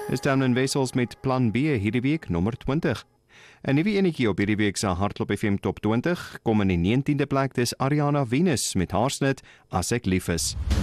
Is dan Wessels met Plan B hierdie week nommer 20. 'n Nuwe enetjie op hierdie week se Hardloop FM Top 20 kom in die 19de plek, dis Ariana Venus met haar snit As ek lief is.